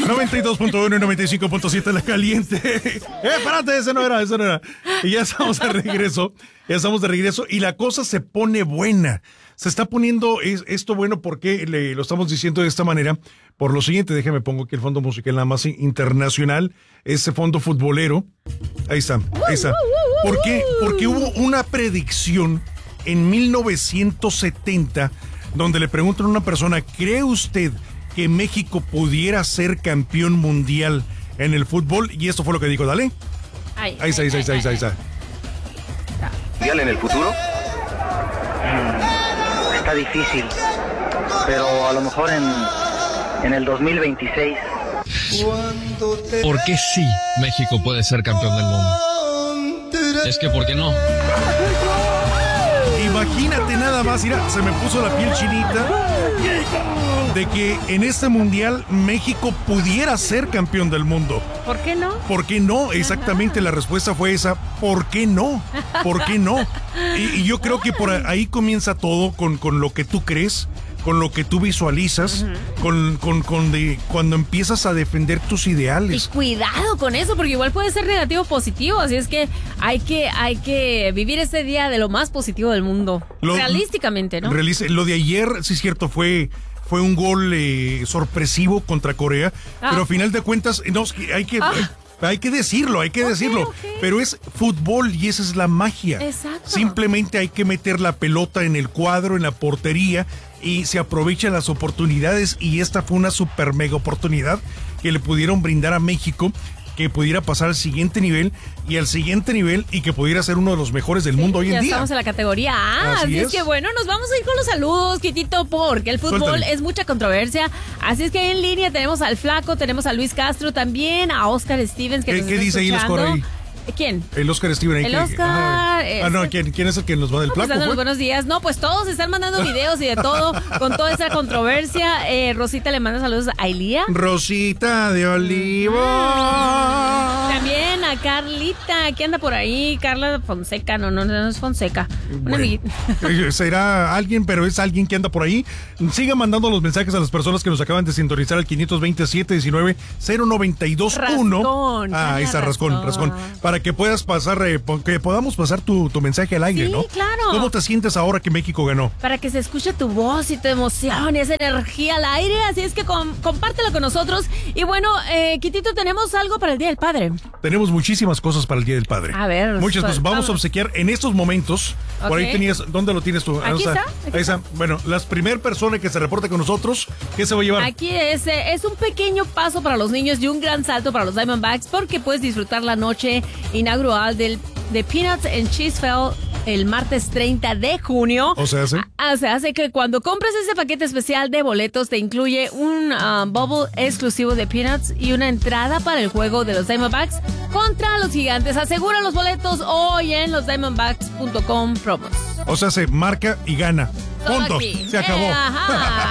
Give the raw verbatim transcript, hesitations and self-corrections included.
noventa y dos punto uno y noventa y cinco punto siete La Caliente. Eh, espérate, ese no era, ese no era. Y ya estamos de regreso, ya estamos de regreso y la cosa se pone buena. Se está poniendo es, esto bueno porque le, lo estamos diciendo de esta manera. Por lo siguiente, déjame pongo que el fondo musical nada más internacional, ese fondo futbolero. Ahí está, ahí está. ¿Por qué? Porque hubo una predicción en mil novecientos setenta donde le preguntan a una persona, ¿cree usted que México pudiera ser campeón mundial en el fútbol? Y esto fue lo que dijo, dale. Ay, ahí está, ahí está, ahí está, ahí está, ahí está. ¿Mundial en el futuro? Hmm, está difícil, pero a lo mejor en, en el dos mil veintiséis. ¿Por qué sí México puede ser campeón del mundo? Es que ¿por qué no? Imagínate nada más, mira, se me puso la piel chinita de que en este mundial México pudiera ser campeón del mundo. ¿Por qué no? ¿Por qué no? Exactamente, la respuesta fue esa. ¿Por qué no? ¿Por qué no? Y, y yo creo que por ahí comienza todo con, con lo que tú crees, con lo que tú visualizas, uh-huh. con, con, con de, cuando empiezas a defender tus ideales. Y cuidado con eso, porque igual puede ser negativo o positivo, así es que hay que, hay que vivir este día de lo más positivo del mundo, lo, realísticamente, ¿no? Realice, lo de ayer, sí es cierto, fue... Fue un gol eh, sorpresivo contra Corea, ah. pero a final de cuentas, no, hay que... Ah. Hay que decirlo, hay que okay, decirlo, okay. Pero es fútbol y esa es la magia. Exacto. Simplemente hay que meter la pelota en el cuadro, en la portería y se aprovechan las oportunidades y esta fue una super mega oportunidad que le pudieron brindar a México, que pudiera pasar al siguiente nivel y al siguiente nivel y que pudiera ser uno de los mejores del sí, mundo hoy en ya día. Ya estamos en la categoría A, así, así es. es que bueno, nos vamos a ir con los saludos, Quitito, porque el fútbol Suéltale. es mucha controversia, así es que ahí en línea tenemos al Flaco, tenemos a Luis Castro también, a Oscar Stevens que ¿Qué, nos ¿qué está dice escuchando. ahí el score ahí? ¿Quién? El Oscar Steven. El Oscar. Ah, ah no, ¿quién, ¿quién es el que nos va del no, Flaco? Pues los buenos días. No, pues todos están mandando videos y de todo con toda esa controversia. Eh, Rosita le manda saludos a Ailía. Rosita de Olivo. También a Carlita, que anda por ahí. Carla Fonseca, no, no, no es Fonseca. Una bueno, amiguita. Será alguien, pero es alguien que anda por ahí. Siga mandando los mensajes a las personas que nos acaban de sintonizar al quinientos veintisiete diecinueve cero noventa y dos uno. Rascón. Ah, ahí está, rascón, rascón. Para que puedas pasar, eh, que podamos pasar tu, tu mensaje al aire, sí, ¿no? Sí, claro. ¿Cómo te sientes ahora que México ganó? Para que se escuche tu voz y tu emoción y esa energía al aire, así es que com- compártelo con nosotros. Y bueno, eh, Quitito, tenemos algo para el Día del Padre. Tenemos muchísimas cosas para el Día del Padre. A ver. Muchas cosas. Vamos, vamos a obsequiar en estos momentos. Okay. Por ahí tenías, ¿dónde lo tienes tú? Aquí o sea, está. Aquí ahí está. Bueno, la primera persona que se reporte con nosotros, ¿qué se va a llevar? Aquí es, eh, es un pequeño paso para los niños y un gran salto para los Diamondbacks porque puedes disfrutar la noche inaugural del de Peanuts and Cheese Fest el martes treinta de junio. O sea, ¿sí? O sea, hace que cuando compres ese paquete especial de boletos te incluye un uh, bubble exclusivo de Peanuts y una entrada para el juego de los Diamondbacks contra los Gigantes. Asegura los boletos hoy en los diamondbacks punto com promos. O sea, se marca y gana. Punto. Se acabó. Eh, ajá.